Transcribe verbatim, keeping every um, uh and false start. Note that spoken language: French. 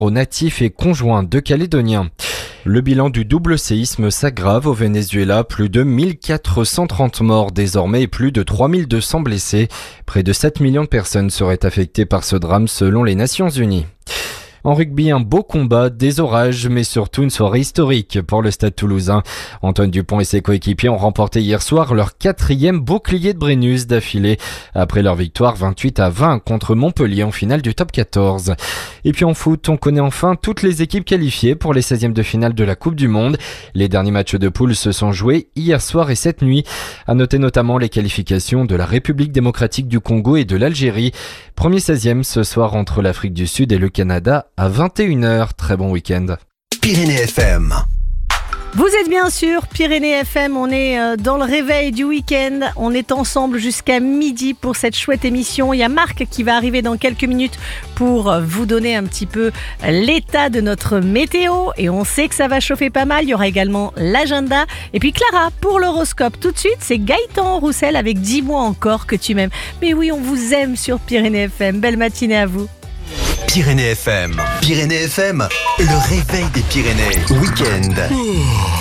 aux natifs et conjoints de Calédoniens. Le bilan du double séisme s'aggrave au Venezuela, plus de mille quatre cent trente morts désormais et plus de trois mille deux cents blessés. Près de sept millions de personnes seraient affectées par ce drame selon les Nations Unies. En rugby, un beau combat, des orages, mais surtout une soirée historique pour le Stade Toulousain. Antoine Dupont et ses coéquipiers ont remporté hier soir leur quatrième bouclier de Brennus d'affilée, après leur victoire vingt-huit à vingt contre Montpellier en finale du top quatorze. Et puis en foot, on connaît enfin toutes les équipes qualifiées pour les seizièmes de finale de la Coupe du Monde. Les derniers matchs de poule se sont joués hier soir et cette nuit. À noter notamment les qualifications de la République démocratique du Congo et de l'Algérie. Premier seizième ce soir entre l'Afrique du Sud et le Canada à vingt et une heures. Très bon week-end. Pyrénées F M. Vous êtes bien sûr Pyrénées F M, on est dans le réveil du week-end, on est ensemble jusqu'à midi pour cette chouette émission. Il y a Marc qui va arriver dans quelques minutes pour vous donner un petit peu l'état de notre météo et on sait que ça va chauffer pas mal. Il y aura également l'agenda et puis Clara pour l'horoscope. Tout de suite, c'est Gaëtan Roussel avec Dis-moi encore que tu m'aimes. Mais oui, on vous aime sur Pyrénées F M. Belle matinée à vous. Pyrénées F M. Pyrénées F M, le réveil des Pyrénées. Week-end.